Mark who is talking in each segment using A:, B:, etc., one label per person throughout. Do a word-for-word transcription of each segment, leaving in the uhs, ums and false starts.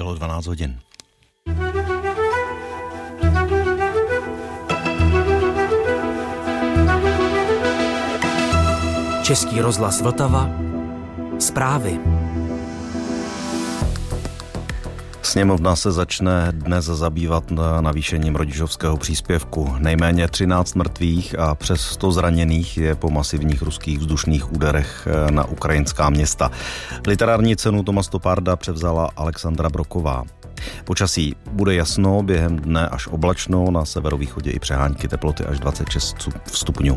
A: bylo dvanáct hodin.
B: Český rozhlas Vltava. Zprávy.
A: Sněmovna se začne dnes zabývat navýšením rodičovského příspěvku. Nejméně třináct mrtvých a přes sto zraněných je po masivních ruských vzdušných úderech na ukrajinská města. Literární cenu Toma Stopparda převzala Alexandra Broková. Počasí bude jasno, během dne až oblačno, na severovýchodě i přehánky, teploty až dvacet šest stupňů.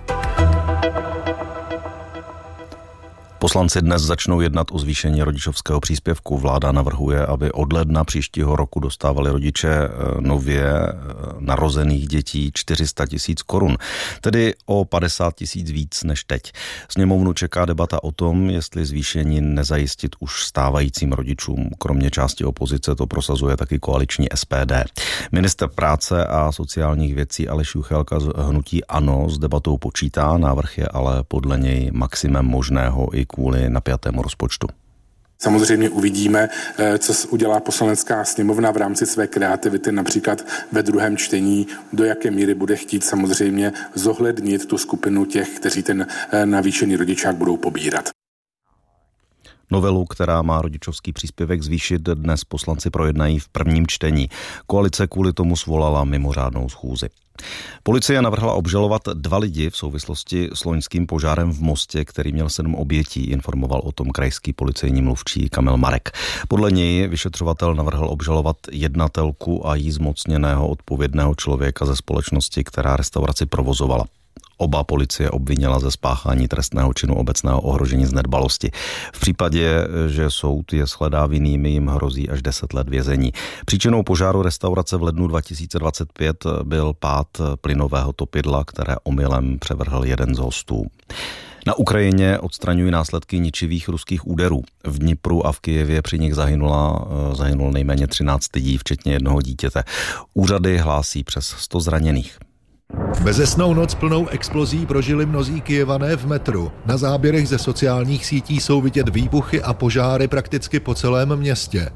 A: Poslanci dnes začnou jednat o zvýšení rodičovského příspěvku. Vláda navrhuje, aby od ledna příštího roku dostávali rodiče nově narozených dětí čtyři sta tisíc korun, tedy o padesát tisíc víc než teď. Sněmovnu čeká debata o tom, jestli zvýšení nezajistit už stávajícím rodičům. Kromě části opozice to prosazuje taky koaliční S P D. Ministr práce a sociálních věcí Aleš Juchelka z hnutí ANO s debatou počítá, návrh je ale podle něj maximem možného i kvůli napjatému rozpočtu.
C: Samozřejmě uvidíme, co udělá Poslanecká sněmovna v rámci své kreativity, například ve druhém čtení, do jaké míry bude chtít samozřejmě zohlednit tu skupinu těch, kteří ten navýšený rodičák budou pobírat.
A: Novelu, která má rodičovský příspěvek zvýšit, dnes poslanci projednají v prvním čtení. Koalice kvůli tomu svolala mimořádnou schůzi. Policie navrhla obžalovat dva lidi v souvislosti s loňským požárem v Mostě, který měl sedm obětí, informoval o tom krajský policejní mluvčí Kamil Marek. Podle něj vyšetřovatel navrhl obžalovat jednatelku a jí zmocněného odpovědného člověka ze společnosti, která restauraci provozovala. Oba policie obvinila ze spáchání trestného činu obecného ohrožení z nedbalosti. V případě, že soud je shledá vinnými, jim hrozí až deset let vězení. Příčinou požáru restaurace v lednu dva tisíce dvacet pět byl pád plynového topidla, které omylem převrhl jeden z hostů. Na Ukrajině odstraňují následky ničivých ruských úderů. V Dnipru a v Kyjevě při nich zahynula, zahynul nejméně třináct lidí, včetně jednoho dítěte. Úřady hlásí přes sto zraněných.
D: Bezesnou noc plnou explozí prožili mnozí Kyjevané v metru. Na záběrech ze sociálních sítí jsou vidět výbuchy a požáry prakticky po celém městě.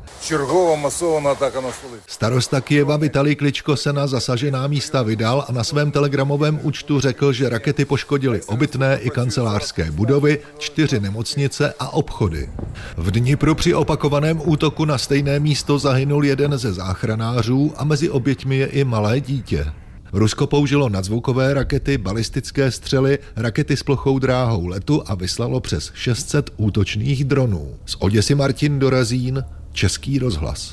D: Starosta Kyjeva Vitalij Kličko se na zasažená místa vydal a na svém telegramovém účtu řekl, že rakety poškodily obytné i kancelářské budovy, čtyři nemocnice a obchody. V Dnipru při opakovaném útoku na stejné místo zahynul jeden ze záchranářů a mezi oběťmi je i malé dítě. Rusko použilo nadzvukové rakety, balistické střely, rakety s plochou dráhou letu a vyslalo přes šest set útočných dronů. Z Oděsy Martin Dorazín, Český rozhlas.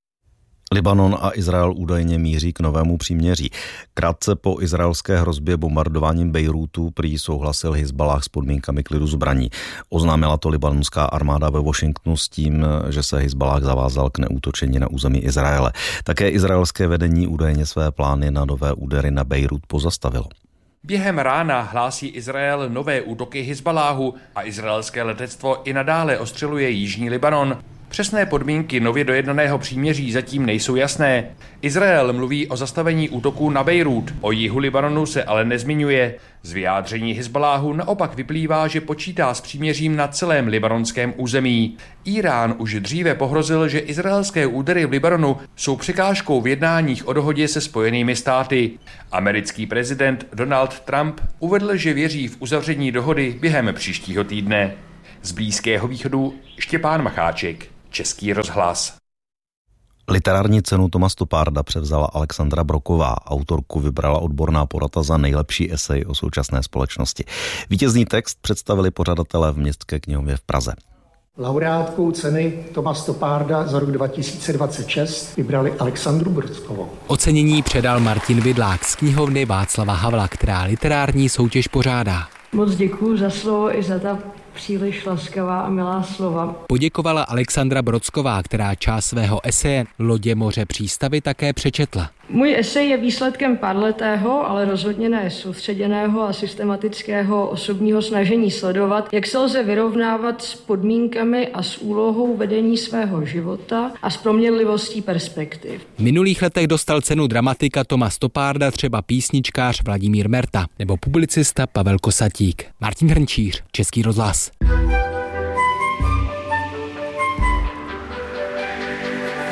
A: Libanon a Izrael údajně míří k novému příměří. Krátce po izraelské hrozbě bombardováním Bejrútu prý souhlasil Hizballáh s podmínkami klidu zbraní. Oznámila to libanonská armáda ve Washingtonu s tím, že se Hizballáh zavázal k neútočení na území Izraele. Také izraelské vedení údajně své plány na nové údery na Bejrút pozastavilo.
E: Během rána hlásí Izrael nové útoky Hizballáhu a izraelské letectvo i nadále ostřeluje jižní Libanon. Přesné podmínky nově dojednaného příměří zatím nejsou jasné. Izrael mluví o zastavení útoků na Bejrút, o jihu Libanonu se ale nezmiňuje. Z vyjádření Hizballáhu naopak vyplývá, že počítá s příměřím na celém libanonském území. Irán už dříve pohrozil, že izraelské údery v Libanonu jsou překážkou v jednáních o dohodě se Spojenými státy. Americký prezident Donald Trump uvedl, že věří v uzavření dohody během příštího týdne. Z Blízkého východu Štěpán Macháček, Český rozhlas.
A: Literární cenu Toma Stopparda převzala Alexandra Broková. Autorku vybrala odborná porota za nejlepší esej o současné společnosti. Vítězný text představili pořadatelé v Městské knihovně v Praze.
F: Laureátkou ceny Toma Stopparda za rok dva tisíce dvacet šest vybrali Alexandru Brokovou.
B: Ocenění předal Martin Vidlák z knihovny Václava Havla, která literární soutěž pořádá.
G: Moc děkuju za slovo i za ta příliš laskavá a milá slova.
B: Poděkovala Alexandra Brodsková, která část svého eseje Lodě, moře, přístavy také přečetla.
G: Můj esej je výsledkem párletého, ale rozhodně ne soustředěného a systematického osobního snažení sledovat, jak se lze vyrovnávat s podmínkami a s úlohou vedení svého života a s proměnlivostí perspektiv.
B: V minulých letech dostal cenu dramatika Toma Stopparda třeba písničkář Vladimír Merta nebo publicista Pavel Kosatík. Martin Hrnčíř, Český rozhlas.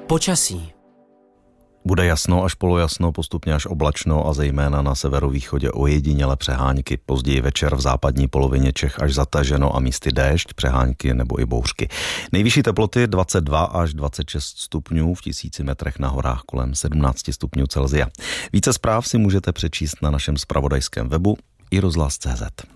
H: Počasí.
A: Bude jasno až polojasno, postupně až oblačno a zejména na severovýchodě ojediněle přehánky. Později večer v západní polovině Čech až zataženo a místy déšť, přehánky nebo i bouřky. Nejvyšší teploty dvacet dva až dvacet šest stupňů, v tisíci metrech na horách kolem sedmnáct stupňů Celsia. Více zpráv si můžete přečíst na našem zpravodajském webu i rozhlas tečka cé zet.